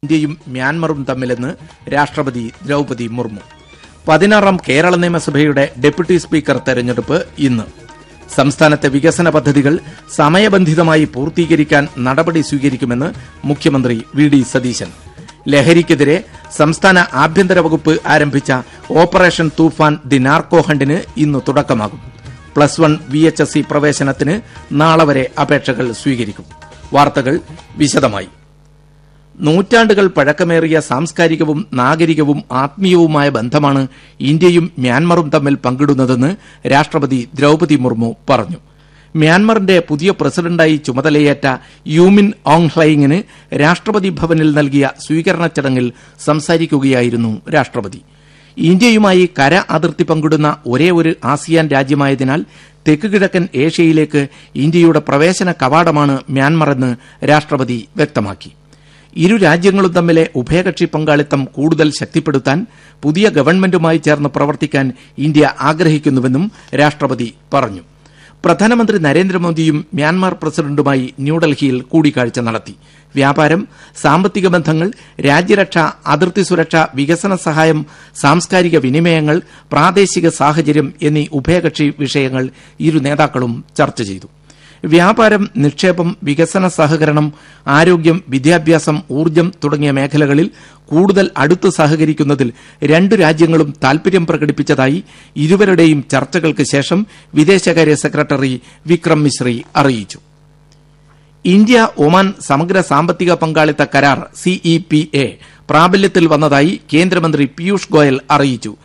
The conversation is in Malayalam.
ഇന്ത്യയും മ്യാൻമറും തമ്മിലെന്ന് രാഷ്ട്രപതി ദ്രൌപദി മുർമു. 16ാം കേരള നിയമസഭയുടെ ഡെപ്യൂട്ടി സ്പീക്കർ തെരഞ്ഞെടുപ്പ് ഇന്ന്. സംസ്ഥാനത്തെ വികസന പദ്ധതികൾ സമയബന്ധിതമായി പൂർത്തീകരിക്കാൻ നടപടി സ്വീകരിക്കുമെന്ന് മുഖ്യമന്ത്രി വി.ഡി. സതീശൻ. ലഹരിക്കെതിരെ സംസ്ഥാന ആഭ്യന്തര വകുപ്പ് ആരംഭിച്ച ഓപ്പറേഷൻ തൂഫാൻ ദി നാർക്കോ ഹണ്ടിന് ഇന്ന് തുടക്കമാകും. +1 VHSE പ്രവേശനത്തിന് നാളെ വരെ അപേക്ഷകൾ സ്വീകരിക്കും. വാർത്തകൾ വിശദമായി. നൂറ്റാണ്ടുകൾ പഴക്കമേറിയ സാംസ്കാരികവും നാഗരികവും ആത്മീയവുമായ ബന്ധമാണ് ഇന്ത്യയും മ്യാൻമറും തമ്മിൽ പങ്കിടുന്നതെന്ന് രാഷ്ട്രപതി ദ്രൌപദി മുർമു പറഞ്ഞു. മ്യാൻമറിന്റെ പുതിയ പ്രസിഡന്റായി ചുമതലയേറ്റ യൂമിൻ ഓങ് ഹ്ലൈങ്ങിന് രാഷ്ട്രപതി ഭവനിൽ നൽകിയ സ്വീകരണ ചടങ്ങിൽ സംസാരിക്കുകയായിരുന്നു രാഷ്ട്രപതി. ഇന്ത്യയുമായി കര അതിർത്തി പങ്കിടുന്ന ഒരേയൊരു ആസിയാൻ രാജ്യമായതിനാൽ തെക്ക് കിഴക്കൻ ഏഷ്യയിലേക്ക് ഇന്ത്യയുടെ പ്രവേശന കവാടമാണ് മ്യാൻമറെന്ന് രാഷ്ട്രപതി വ്യക്തമാക്കി. ഇരു രാജ്യങ്ങളും തമ്മിലെ ഉഭയകക്ഷി പങ്കാളിത്തം കൂടുതൽ ശക്തിപ്പെടുത്താൻ പുതിയ ഗവൺമെന്റുമായി ചേർന്ന് പ്രവർത്തിക്കാൻ ഇന്ത്യ ആഗ്രഹിക്കുന്നുവെന്നും രാഷ്ട്രപതി പറഞ്ഞു. പ്രധാനമന്ത്രി നരേന്ദ്രമോദിയും മ്യാൻമാർ പ്രസിഡന്റുമായി ന്യൂഡൽഹിയിൽ കൂടിക്കാഴ്ച നടത്തി. വ്യാപാരം, സാമ്പത്തിക ബന്ധങ്ങൾ, രാജ്യരക്ഷ, അതിർത്തി സുരക്ഷ, വികസന സഹായം, സാംസ്കാരിക വിനിമയങ്ങൾ, പ്രാദേശിക സാഹചര്യം എന്നീ ഉഭയകക്ഷി വിഷയങ്ങൾ ഇരു നേതാക്കളും ചർച്ച ചെയ്തു. വ്യാപാരം, നിക്ഷേപം, വികസന സഹകരണം, ആരോഗ്യം, വിദ്യാഭ്യാസം, ഊർജ്ജം തുടങ്ങിയ മേഖലകളിൽ കൂടുതൽ അടുത്ത് സഹകരിക്കുന്നതിൽ രണ്ടു രാജ്യങ്ങളും താൽപര്യം പ്രകടിപ്പിച്ചതായി ഇരുവരുടെയും ചർച്ചകൾക്ക് ശേഷം വിദേശകാര്യ സെക്രട്ടറി വിക്രം മിശ്രി അറിയിച്ചു. ഇന്ത്യ ഒമാൻ സമഗ്ര സാമ്പത്തിക പങ്കാളിത്ത കരാർ CEPA പ്രാബല്യത്തിൽ വന്നതായി കേന്ദ്രമന്ത്രി പീയൂഷ് ഗോയൽ അറിയിച്ചു.